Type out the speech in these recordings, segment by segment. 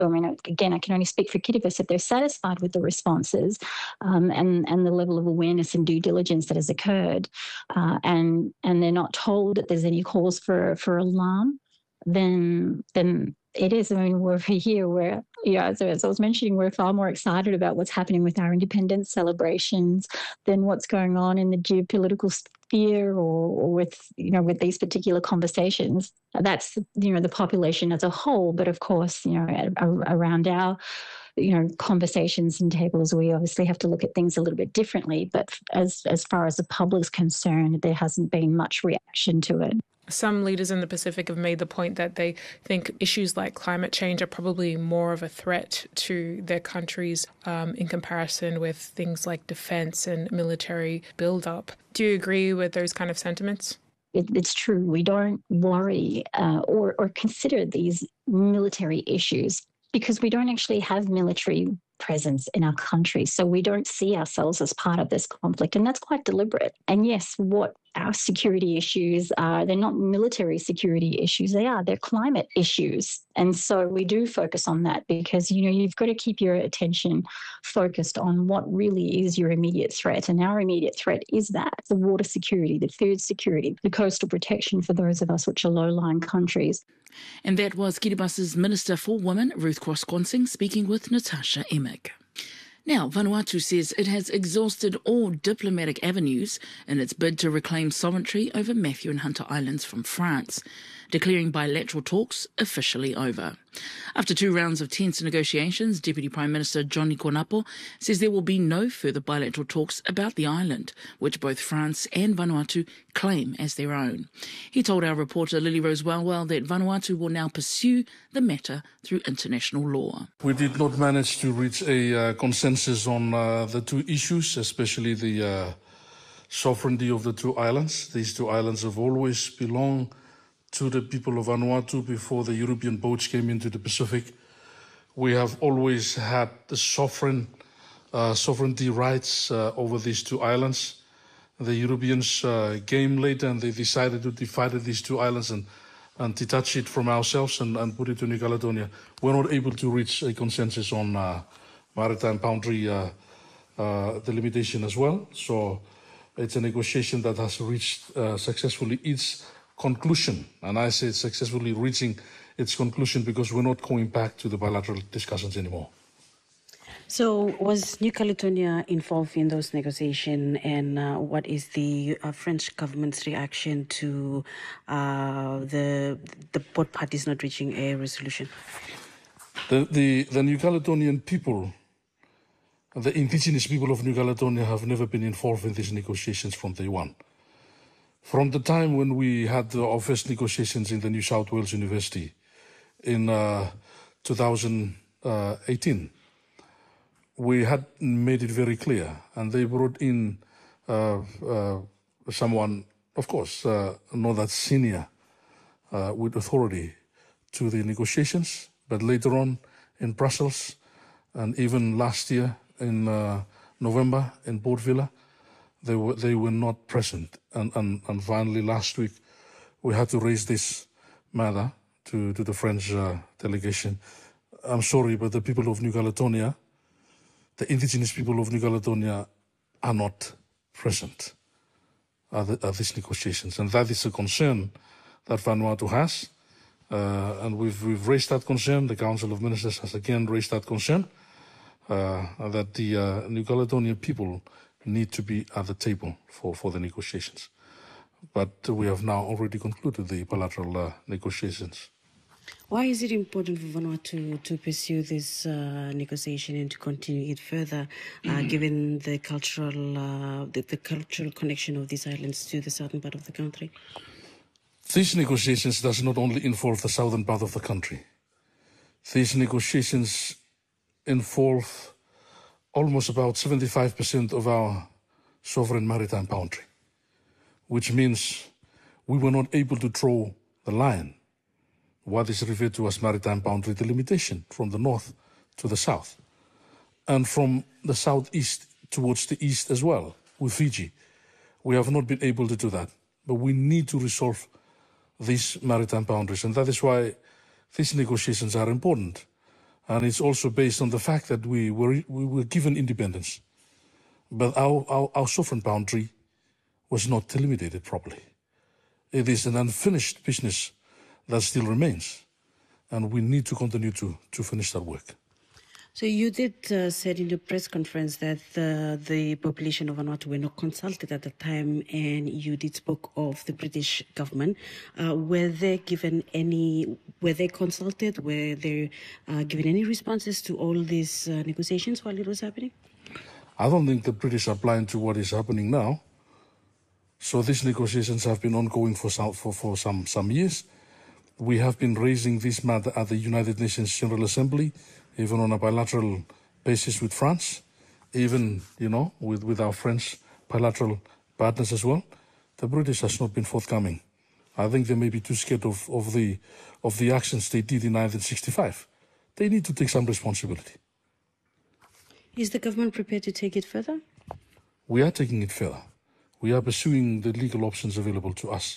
I mean, again, I can only speak for Kiribati, if they're satisfied with the responses and the level of awareness and due diligence that has occurred, and they're not told that there's any cause for alarm, then it is. I mean, we're here where, as I was mentioning, we're far more excited about what's happening with our independence celebrations than what's going on in the geopolitical sphere or with these particular conversations. That's, the population as a whole. But of course, around our, conversations and tables, we obviously have to look at things a little bit differently. But as far as the public's concerned, there hasn't been much reaction to it. Some leaders in the Pacific have made the point that they think issues like climate change are probably more of a threat to their countries in comparison with things like defence and military build-up. Do you agree with those kind of sentiments? It's true. We don't worry or consider these military issues because we don't actually have military presence in our country. So we don't see ourselves as part of this conflict. And that's quite deliberate. And yes, what our security issues are, they're not military security issues. They're climate issues. And so we do focus on that because, you've got to keep your attention focused on what really is your immediate threat. And our immediate threat is that, the water security, the food security, the coastal protection for those of us which are low-lying countries. And that was Kiribati's Minister for Women, Ruth Cross-Quonsing, speaking with Natasha Emick. Now, Vanuatu says it has exhausted all diplomatic avenues in its bid to reclaim sovereignty over Matthew and Hunter Islands from France, declaring bilateral talks officially over. After 2 rounds of tense negotiations, Deputy Prime Minister Johnny Konapo says there will be no further bilateral talks about the island, which both France and Vanuatu claim as their own. He told our reporter Lily Rose Walwell that Vanuatu will now pursue the matter through international law. We did not manage to reach a consensus on the 2 issues, especially the sovereignty of the 2 islands. These 2 islands have always belonged to the people of Vanuatu before the European boats came into the Pacific. We have always had the sovereignty rights over these 2 islands. The Europeans came later and they decided to divide these 2 islands and detach it from ourselves and put it to New Caledonia. We're not able to reach a consensus on maritime boundary delimitation as well. So it's a negotiation that has reached successfully its conclusion. And I say it's successfully reaching its conclusion because we're not going back to the bilateral discussions anymore. So was New Caledonia involved in those negotiations, and what is the French government's reaction to the both parties not reaching a resolution? The New Caledonian people, the indigenous people of New Caledonia have never been involved in these negotiations from day one. From the time when we had our first negotiations in the New South Wales University in 2018, we had made it very clear, and they brought in someone, of course, not that senior with authority to the negotiations, but later on in Brussels, and even last year in November in Port Vila, they were not present. And finally last week, we had to raise this matter to the French delegation. I'm sorry, but the people of New Caledonia, the indigenous people of New Caledonia, are not present at these negotiations. And that is a concern that Vanuatu has. And we've raised that concern. The Council of Ministers has again raised that concern, that the New Caledonian people need to be at the table for the negotiations. But we have now already concluded the bilateral negotiations. Why is it important for Vanuatu to pursue this negotiation and to continue it further, given the cultural connection of these islands to the southern part of the country? These negotiations does not only involve the southern part of the country. These negotiations involve almost about 75% of our sovereign maritime boundary, which means we were not able to draw the line, what is referred to as maritime boundary delimitation, from the north to the south, and from the southeast towards the east as well, with Fiji. We have not been able to do that, but we need to resolve these maritime boundaries, and that is why these negotiations are important. And it's also based on the fact that we were given independence, but our sovereign boundary was not delimited properly. It is an unfinished business that still remains, and we need to continue to finish that work. So you did said in your press conference that the population of Vanuatu were not consulted at the time, and you did spoke of the British government. Were they consulted? Were they given any responses to all these negotiations while it was happening? I don't think the British are blind to what is happening now. So these negotiations have been ongoing for some years. We have been raising this matter at the United Nations General Assembly, even on a bilateral basis with France, even, with our French bilateral partners as well. The British has not been forthcoming. I think they may be too scared of the actions they did in 1965. They need to take some responsibility. Is the government prepared to take it further? We are taking it further. We are pursuing the legal options available to us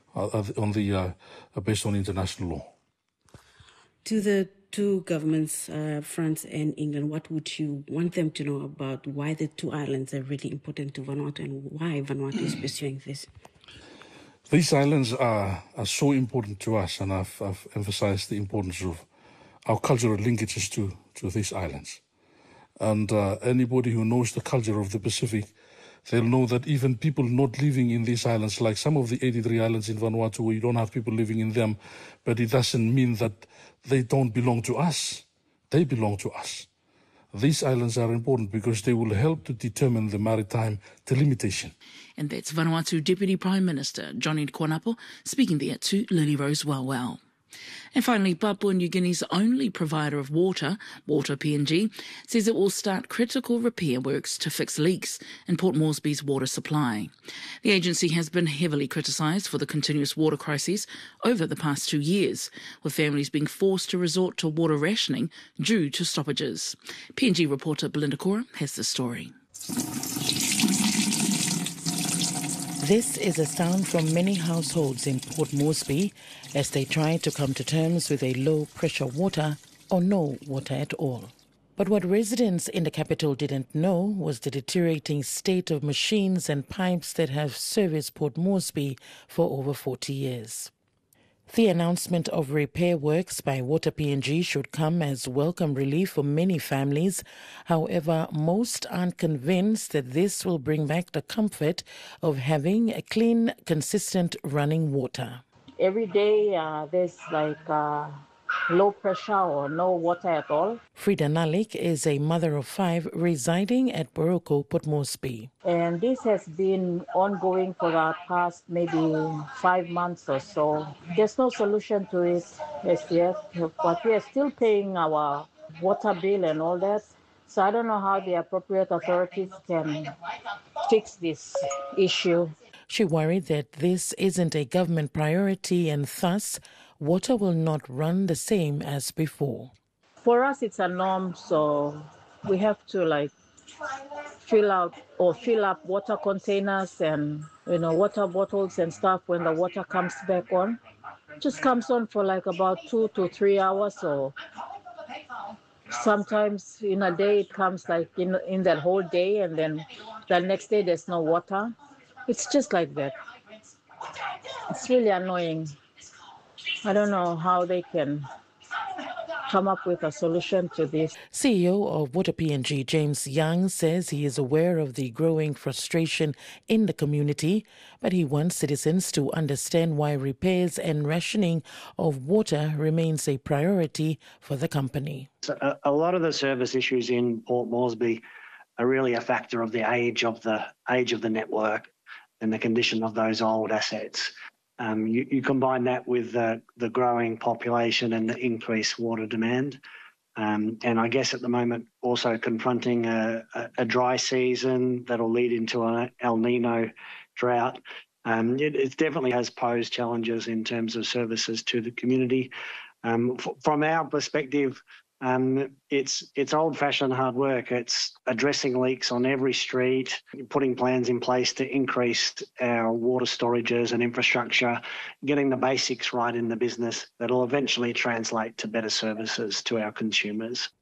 based on international law. To the two governments, France and England, what would you want them to know about why the two islands are really important to Vanuatu and why Vanuatu is pursuing this? These islands are so important to us, and I've emphasized the importance of our cultural linkages to these islands. And anybody who knows the culture of the Pacific, they'll know that even people not living in these islands, like some of the 83 islands in Vanuatu where you don't have people living in them, but it doesn't mean that they don't belong to us. They belong to us. These islands are important because they will help to determine the maritime delimitation. And that's Vanuatu Deputy Prime Minister Johnny Kōnapo speaking there to Lily Rose Wellwell. And finally, Papua New Guinea's only provider of water, Water PNG, says it will start critical repair works to fix leaks in Port Moresby's water supply. The agency has been heavily criticised for the continuous water crises over the past 2 years, with families being forced to resort to water rationing due to stoppages. PNG reporter Belinda Cora has the story. This is a sound from many households in Port Moresby as they try to come to terms with a low-pressure water or no water at all. But what residents in the capital didn't know was the deteriorating state of machines and pipes that have serviced Port Moresby for over 40 years. The announcement of repair works by Water PNG should come as welcome relief for many families. However, most aren't convinced that this will bring back the comfort of having a clean, consistent running water. Every day there's low pressure or no water at all. Frida Nalik is a mother of 5 residing at Boroko, Port Moresby. And this has been ongoing for the past maybe 5 months or so. There's no solution to it as yet, but we are still paying our water bill and all that. So I don't know how the appropriate authorities can fix this issue. She worried that this isn't a government priority and thus water will not run the same as before. For us, it's a norm, so we have to fill up water containers and water bottles and stuff when the water comes back on. It just comes on for about 2 to 3 hours, or sometimes in a day it comes in that whole day, and then the next day there's no water. It's just like that. It's really annoying. I don't know how they can come up with a solution to this. CEO of Water PNG, James Young, says he is aware of the growing frustration in the community, but he wants citizens to understand why repairs and rationing of water remains a priority for the company. A lot of the service issues in Port Moresby are really a factor of the age of the network and the condition of those old assets. You combine that with the growing population and the increased water demand. And I guess at the moment also confronting a dry season that'll lead into an El Nino drought. It definitely has posed challenges in terms of services to the community. From our perspective, It's old-fashioned hard work. It's addressing leaks on every street, putting plans in place to increase our water storages and infrastructure, getting the basics right in the business that will eventually translate to better services to our consumers.